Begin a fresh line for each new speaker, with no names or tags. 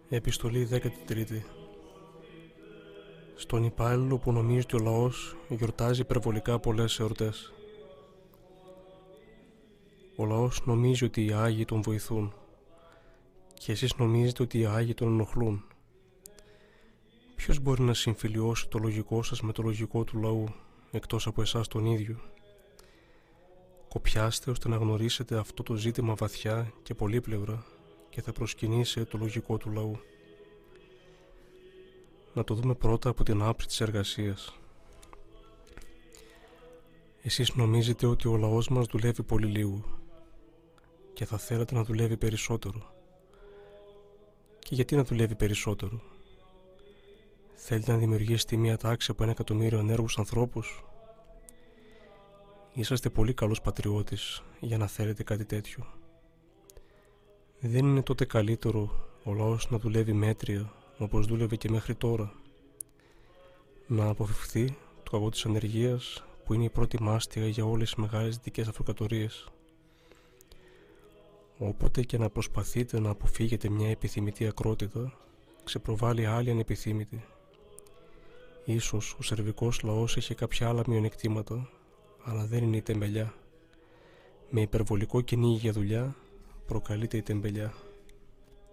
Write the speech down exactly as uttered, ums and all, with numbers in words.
Επιστολή δέκατη τρίτη. Στον υπάλληλο που νομίζει ότι ο λαός γιορτάζει υπερβολικά πολλές εορτές. Ο λαός νομίζει ότι οι Άγιοι τον βοηθούν και εσείς νομίζετε ότι οι Άγιοι τον ενοχλούν. Ποιος μπορεί να συμφιλιώσει το λογικό σας με το λογικό του λαού εκτός από εσάς τον ίδιο? Κοπιάστε ώστε να γνωρίσετε αυτό το ζήτημα βαθιά και πολύπλευρα και θα προσκυνήσει το λογικό του λαού. Να το δούμε πρώτα από την άψη της εργασίας. Εσείς νομίζετε ότι ο λαός μας δουλεύει πολύ λίγο και θα θέλατε να δουλεύει περισσότερο. Και γιατί να δουλεύει περισσότερο? Θέλετε να δημιουργήσετε μια τάξη από ένα εκατομμύριο ενέργους ανθρώπους? Είσαστε πολύ καλός πατριώτης για να θέλετε κάτι τέτοιο. Δεν είναι τότε καλύτερο ο λαός να δουλεύει μέτρια όπως δούλευε και μέχρι τώρα? Να αποφευχθεί το κακό της ανεργίας που είναι η πρώτη μάστιγα για όλες τις μεγάλες δυτικές αυτοκρατορίες. Όποτε και να προσπαθείτε να αποφύγετε μια επιθυμητή ακρότητα, ξεπροβάλλει άλλη ανεπιθύμητη. Ίσως ο σερβικός λαός έχει κάποια άλλα μειονεκτήματα, αλλά δεν είναι η τεμπελιά. Με υπερβολικό κυνήγι για δουλειά προκαλείται η τεμπελιά.